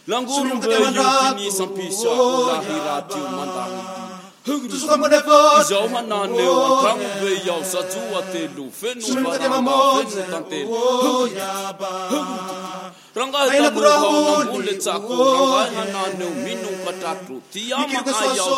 Languru bayuti ni sampisa lahirati mandani. Izau mananeu antamu beyau sajua telu fenu baramba fenu tantelu. Rangga tabu hau nambule caku rangga naneu minum katatu tiama ayau